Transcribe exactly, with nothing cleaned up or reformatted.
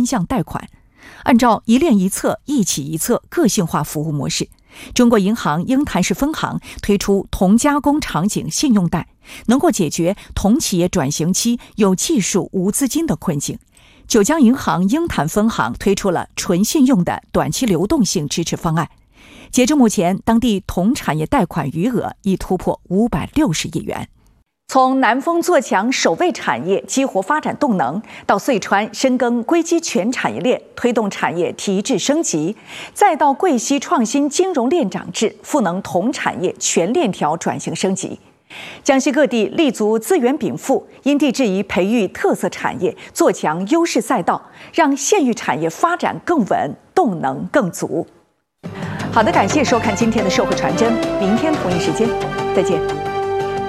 专项贷款。按照一链一策、一起一策个性化服务模式，中国银行鹰潭市分行推出同加工场景信用贷，能够解决同企业转型期有技术无资金的困境。九江银行鹰潭分行推出了纯信用的短期流动性支持方案。截至目前，当地同产业贷款余额已突破五百六十亿元。从南丰做强守卫产业，激活发展动能，到遂川深耕硅基全产业链，推动产业提质升级，再到贵西创新金融链长制，赋能同产业全链条转型升级。江西各地立足资源禀赋，因地制宜培育特色产业，做强优势赛道，让县域产业发展更稳，动能更足。好的，感谢收看今天的社会传真，明天同一时间再见。